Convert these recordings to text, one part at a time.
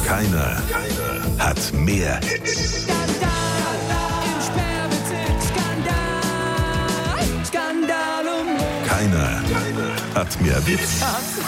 Keiner hat mehr Hits. Keiner hat mehr Witz.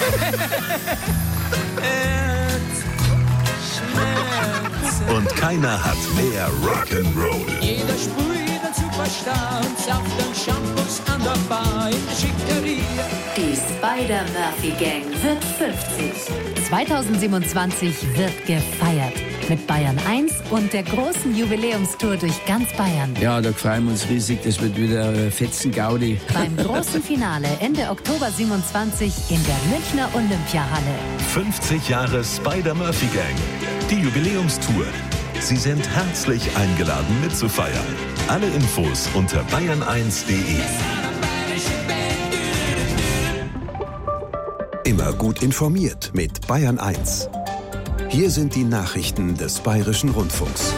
Und keiner hat mehr Rock'n'Roll. Jeder sprüht ein Superstar und Saft und Shampoos an der Bar in der Schickeria. Die Spider-Murphy-Gang wird 50. 2027 wird gefeiert. Mit Bayern 1 und der großen Jubiläumstour durch ganz Bayern. Ja, da freuen wir uns riesig. Das wird wieder Fetzen-Gaudi. Beim großen Finale Ende Oktober 27 in der Münchner Olympiahalle. 50 Jahre Spider-Murphy-Gang. Die Jubiläumstour. Sie sind herzlich eingeladen mitzufeiern. Alle Infos unter bayern1.de. Immer gut informiert mit Bayern 1. Hier sind die Nachrichten des Bayerischen Rundfunks.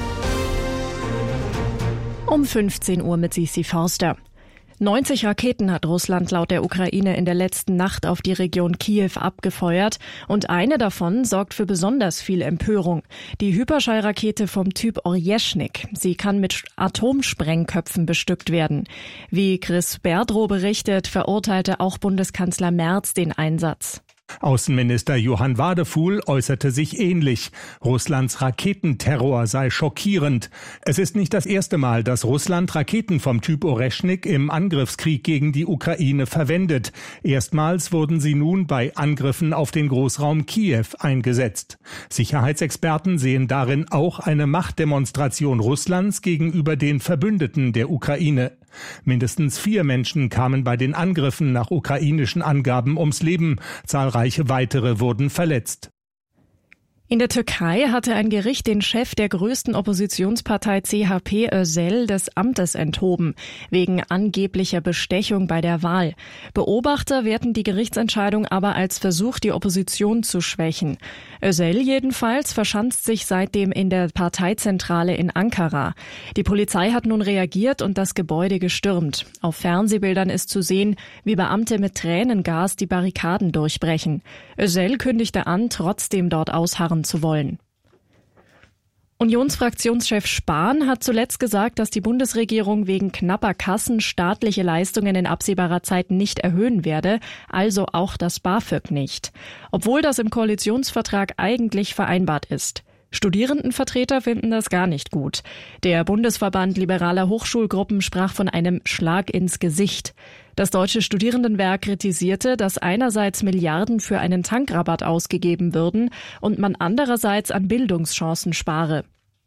Um 15 Uhr mit Sisi Forster. 90 Raketen hat Russland laut der Ukraine in der letzten Nacht auf die Region Kiew abgefeuert und eine davon sorgt für besonders viel Empörung. Die Hyperschallrakete vom Typ Orjeschnik. Sie kann mit Atomsprengköpfen bestückt werden. Wie Chris Berdrow berichtet, verurteilte auch Bundeskanzler Merz den Einsatz. Außenminister Johann Wadefuhl äußerte sich ähnlich. Russlands Raketenterror sei schockierend. Es ist nicht das erste Mal, dass Russland Raketen vom Typ Oreschnik im Angriffskrieg gegen die Ukraine verwendet. Erstmals wurden sie nun bei Angriffen auf den Großraum Kiew eingesetzt. Sicherheitsexperten sehen darin auch eine Machtdemonstration Russlands gegenüber den Verbündeten der Ukraine. Mindestens 4 Menschen kamen bei den Angriffen nach ukrainischen Angaben ums Leben. Zahlreiche weitere wurden verletzt. In der Türkei hatte ein Gericht den Chef der größten Oppositionspartei CHP Özel des Amtes enthoben, wegen angeblicher Bestechung bei der Wahl. Beobachter werten die Gerichtsentscheidung aber als Versuch, die Opposition zu schwächen. Özel jedenfalls verschanzt sich seitdem in der Parteizentrale in Ankara. Die Polizei hat nun reagiert und das Gebäude gestürmt. Auf Fernsehbildern ist zu sehen, wie Beamte mit Tränengas die Barrikaden durchbrechen. Özel kündigte an, trotzdem dort ausharren zu wollen. Unionsfraktionschef Spahn hat zuletzt gesagt, dass die Bundesregierung wegen knapper Kassen staatliche Leistungen in absehbarer Zeit nicht erhöhen werde, also auch das BAföG nicht. Obwohl das im Koalitionsvertrag eigentlich vereinbart ist. Studierendenvertreter finden das gar nicht gut. Der Bundesverband liberaler Hochschulgruppen sprach von einem Schlag ins Gesicht. Das Deutsche Studierendenwerk kritisierte, dass einerseits Milliarden für einen Tankrabatt ausgegeben würden und man andererseits an Bildungschancen spare.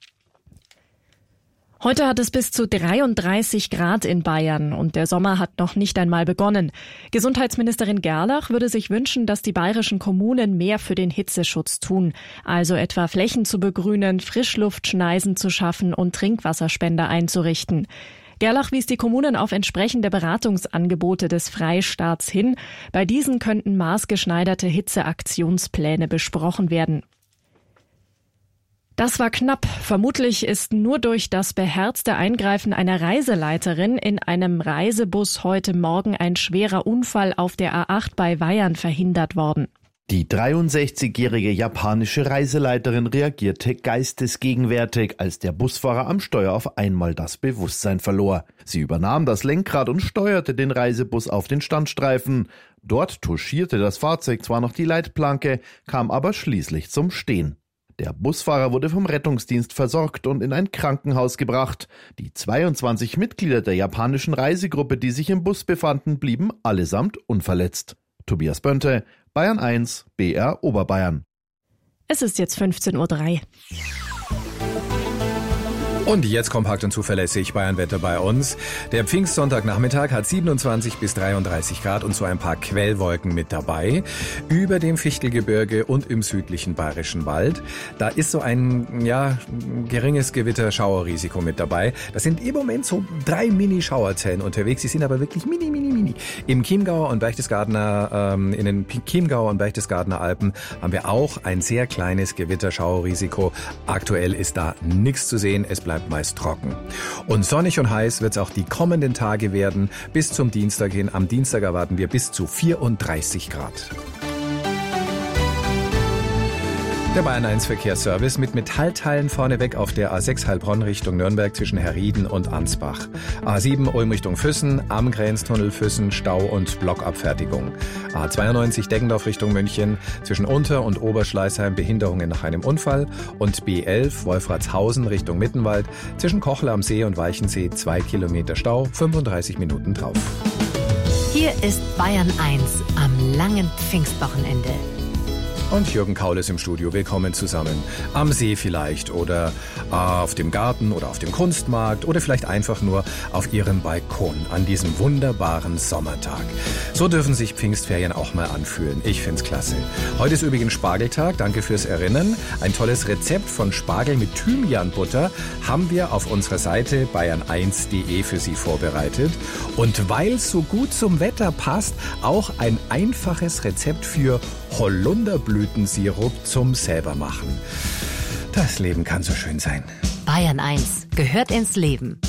Heute hat es bis zu 33 Grad in Bayern und der Sommer hat noch nicht einmal begonnen. Gesundheitsministerin Gerlach würde sich wünschen, dass die bayerischen Kommunen mehr für den Hitzeschutz tun, also etwa Flächen zu begrünen, Frischluftschneisen zu schaffen und Trinkwasserspender einzurichten. Gerlach wies die Kommunen auf entsprechende Beratungsangebote des Freistaats hin. Bei diesen könnten maßgeschneiderte Hitzeaktionspläne besprochen werden. Das war knapp. Vermutlich ist nur durch das beherzte Eingreifen einer Reiseleiterin in einem Reisebus heute Morgen ein schwerer Unfall auf der A8 bei Weyern verhindert worden. Die 63-jährige japanische Reiseleiterin reagierte geistesgegenwärtig, als der Busfahrer am Steuer auf einmal das Bewusstsein verlor. Sie übernahm das Lenkrad und steuerte den Reisebus auf den Standstreifen. Dort touchierte das Fahrzeug zwar noch die Leitplanke, kam aber schließlich zum Stehen. Der Busfahrer wurde vom Rettungsdienst versorgt und in ein Krankenhaus gebracht. Die 22 Mitglieder der japanischen Reisegruppe, die sich im Bus befanden, blieben allesamt unverletzt. Tobias Bönte, Bayern 1, BR Oberbayern. Es ist jetzt 15:03 Uhr. Und jetzt kompakt und zuverlässig Bayernwetter bei uns. Der Pfingstsonntagnachmittag hat 27 bis 33 Grad und so ein paar Quellwolken mit dabei. Über dem Fichtelgebirge und im südlichen Bayerischen Wald. Da ist so ein geringes Gewitter-Schauerrisiko mit dabei. Das sind im Moment so 3 Mini-Schauerzellen unterwegs. Die sind aber wirklich mini. Im Chiemgauer und Berchtesgadener, in den Chiemgauer und Berchtesgadener Alpen haben wir auch ein sehr kleines Gewitter-Schauerrisiko. Aktuell ist da nichts zu sehen. Es bleibt meist trocken. Und sonnig und heiß wird es auch die kommenden Tage werden. Bis zum Dienstag hin. Am Dienstag erwarten wir bis zu 34 Grad. Der Bayern 1 Verkehrsservice mit Metallteilen vorneweg auf der A6 Heilbronn Richtung Nürnberg zwischen Herrieden und Ansbach. A7 Ulm Richtung Füssen, am Grenztunnel Füssen, Stau und Blockabfertigung. A92 Deggendorf Richtung München, zwischen Unter- und Oberschleißheim Behinderungen nach einem Unfall. Und B11 Wolfratshausen Richtung Mittenwald, zwischen Kochl am See und Weichensee 2 Kilometer Stau, 35 Minuten drauf. Hier ist Bayern 1 am langen Pfingstwochenende. Und Jürgen Kaul ist im Studio. Willkommen zusammen. Am See vielleicht oder auf dem Garten oder auf dem Kunstmarkt oder vielleicht einfach nur auf Ihrem Balkon an diesem wunderbaren Sommertag. So dürfen sich Pfingstferien auch mal anfühlen. Ich find's klasse. Heute ist übrigens Spargeltag. Danke fürs Erinnern. Ein tolles Rezept von Spargel mit Thymianbutter haben wir auf unserer Seite bayern1.de für Sie vorbereitet. Und weil es so gut zum Wetter passt, auch ein einfaches Rezept für Holunderblütensirup zum Selbermachen. Das Leben kann so schön sein. Bayern 1 gehört ins Leben.